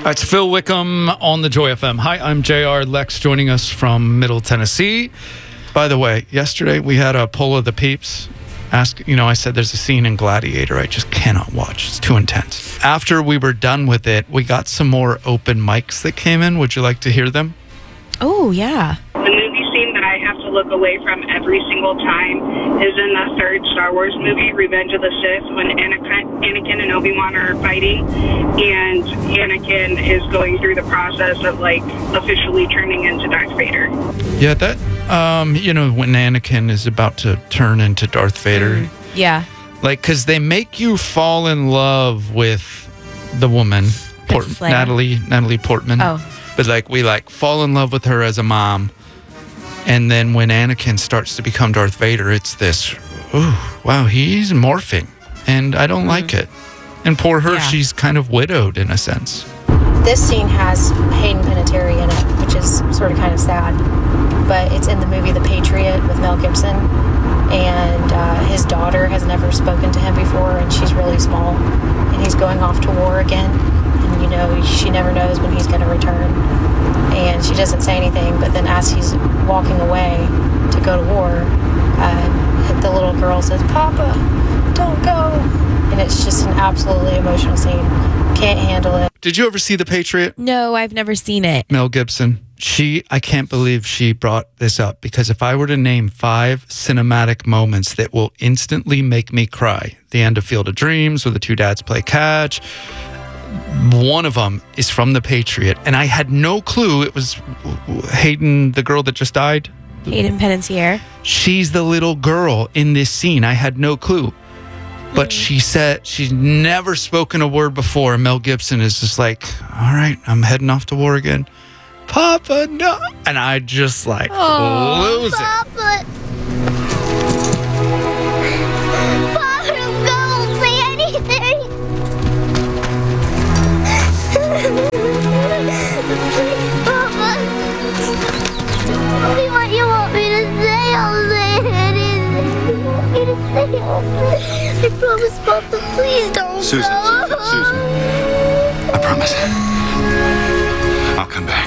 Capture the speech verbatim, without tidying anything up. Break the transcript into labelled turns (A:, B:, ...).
A: right, it's Phil Wickham on the Joy F M. Hi, I'm J R. Lex joining us from Middle Tennessee. By the way, yesterday we had a poll of the peeps. Ask, you know, I said there's a scene in Gladiator I just cannot watch. It's too intense. After we were done with it, we got some more open mics that came in. Would you like to hear them?
B: Oh, yeah.
C: The movie scene that I have to look away from every single time is in the third Star Wars movie, Revenge of the Sith, when Anakin, Anakin and Obi-Wan are fighting, and Anakin is going through the process of, like, officially turning into Darth Vader.
A: Yeah, that, um, you know, when Anakin is about to turn into Darth Vader.
B: Mm, yeah.
A: Like, because they make you fall in love with the woman, Port- Natalie, Natalie Portman.
B: Oh.
A: But, like, we, like, fall in love with her as a mom. And then when Anakin starts to become Darth Vader, it's this, ooh, wow, he's morphing. And I don't mm. like it. And poor her, yeah. she's kind of widowed in a sense.
D: This scene has Hayden Panettiere in it, which is sort of kind of sad. But it's in the movie The Patriot with Mel Gibson. And uh, his daughter has never spoken to him before, and she's really small. And he's going off to war again. And, you know, she never knows when he's going to return. And she doesn't say anything, but then as he's walking away to go to war, uh, the little girl says, "Papa, don't go." And it's just an absolutely emotional scene. Can't handle it.
A: Did you ever see The Patriot?
B: No, I've never seen it.
A: Mel Gibson. She, I can't believe she brought this up, because if I were to name five cinematic moments that will instantly make me cry, the end of Field of Dreams where the two dads play catch, one of them is from The Patriot, and I had no clue it was Hayden, the girl that just died.
B: Hayden Panettiere.
A: She's the little girl in this scene. I had no clue. But she said she's never spoken a word before. And Mel Gibson is just like, all right, I'm heading off to war again. Papa, no. And I just like
B: oh,
A: lose
E: Papa. it. Papa, don't say anything. Please, Papa. Tell me what you want me to say. I'll say anything you want me to say. I'll say. I promise, Papa. Please don't
F: Susan,
E: go.
F: Susan, Susan. I promise. I'll come back.